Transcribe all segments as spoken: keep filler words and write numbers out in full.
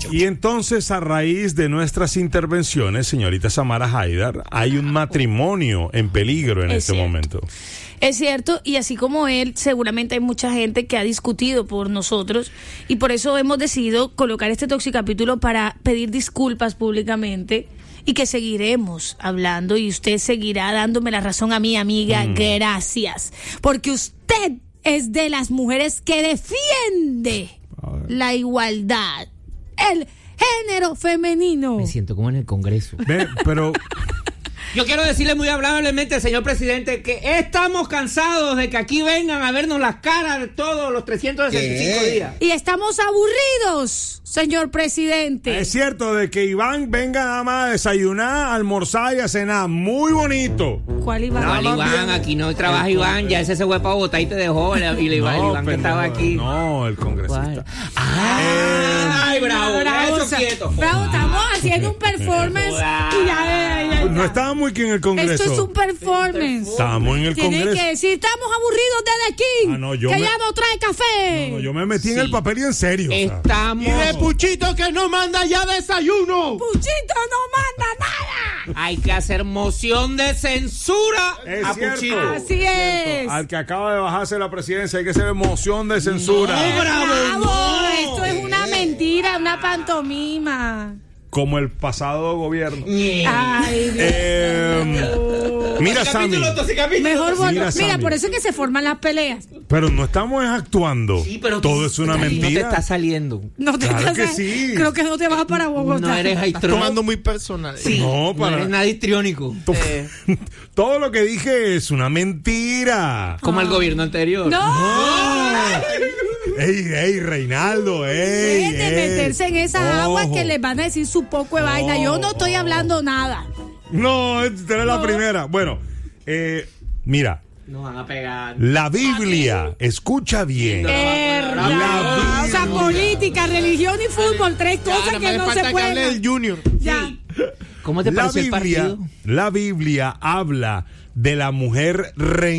Y entonces, a raíz de nuestras intervenciones, señorita Samara Haidar, hay un matrimonio en peligro en Es este cierto. momento. Es cierto, y así como él, seguramente hay mucha gente que ha discutido por nosotros, y por eso hemos decidido colocar este Toxicapítulo para pedir disculpas públicamente, y que seguiremos hablando, y usted seguirá dándome la razón a mi amiga. Mm. Gracias, porque usted es de las mujeres que defiende la igualdad, el género femenino. Me siento como en el Congreso. Ve, pero... Yo quiero decirle muy amablemente, señor presidente, que estamos cansados de que aquí vengan a vernos las caras de todos los trescientos sesenta y cinco días. Y estamos aburridos, señor presidente. Es cierto de que Iván venga nada más a desayunar, a almorzar y a cenar. Muy bonito. ¿Cuál Iván? No, el Iván, aquí no trabaja Iván, ya ese se fue para Bogotá y te dejó. Y el Iván, No, el Iván que estaba aquí. No, el congresista. Ay, bravo, bravo, eso o sea, quieto. bravo, estamos haciendo un performance y ya, ya, ya, ya. No estábamos aquí en el Congreso. Esto es un performance. Estamos en el Tienen Congreso. que decir, estamos aburridos desde aquí. Ah, no, yo que me- ya no trae café. No, no, yo me metí Sí. en el papel y en serio. o sea. Estamos. Y de Puchito que no manda ya desayuno. Puchito no manda nada. Hay que hacer moción de censura Es a cierto. Puchito. Así es. Al que acaba de bajarse la presidencia hay que hacer moción de censura. No, bravo, Bravo, no. esto es una mentira, una pantomima. Como el pasado gobierno. Ay, Dios. Eh, mira, Sammy. Mejor vol- Mira, Mira, Sammy. por eso es que se forman las peleas. Pero no estamos actuando. Sí, pero Todo tú- es una a ti No te mentira. está saliendo. No te Claro estás- que sí. Creo que no te vas para Bogotá. No eres Estás aitrón. tomando muy personal. Sí, No, no, para- eres nada histriónico. To- Todo lo que dije es una mentira. Como el gobierno anterior. No. Ey, ey, Reinaldo, ey. Dejen de ey. meterse en esas aguas Ojo. que les van a decir su poco de vaina. Yo no estoy hablando nada. No, esta era la No. primera. Bueno, eh, mira, Nos van a pegar. la Biblia, escucha bien. Verdad. La O sea, Biblia. política, religión y fútbol, tres Ya, cosas nada que más le no falta se que hable pueden. del Junior. Ya. ¿Cómo te La pareció el Biblia, partido? la Biblia habla de la mujer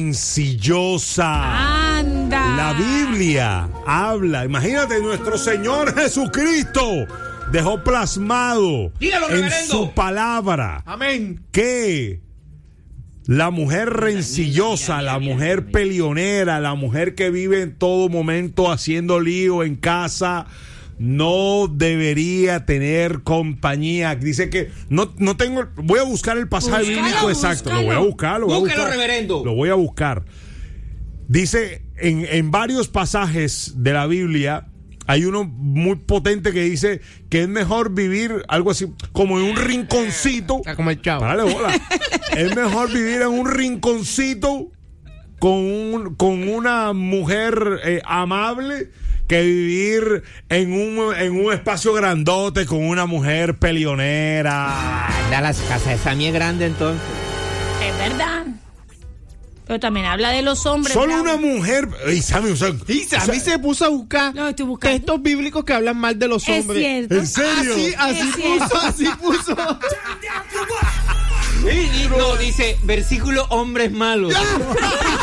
rencillosa. Anda. La Biblia habla, imagínate, nuestro Señor Jesucristo dejó plasmado Dígalo, en reverendo. su palabra Amén. que la mujer rencillosa, mira, mira, la mira, mujer mira. peleonera, la mujer que vive en todo momento haciendo lío en casa, no debería tener compañía. Dice que no, no tengo, voy a buscar el pasaje Búscalo, bíblico exacto, lo voy a búscalo. buscar, lo voy a Búsquelo, buscar. reverendo. Lo voy a buscar. Dice en, en varios pasajes de la Biblia, hay uno muy potente que dice que es mejor vivir algo así, como en un rinconcito. Está como el chavo. Párale, bola. Es mejor vivir en un rinconcito con, un, con una mujer eh, amable que vivir en un, en un espacio grandote con una mujer peleonera. Anda, las casas de Sammy es grande entonces. Es verdad. Pero también habla de los hombres. Solo bravo. una mujer. Ey, Sammy, o sea, Y a mí se puso a buscar No, estoy buscando. textos bíblicos que hablan mal de los Es hombres. cierto. ¿en serio? Así, así Es cierto. puso, así puso. Y, y no, dice versículo hombres malos.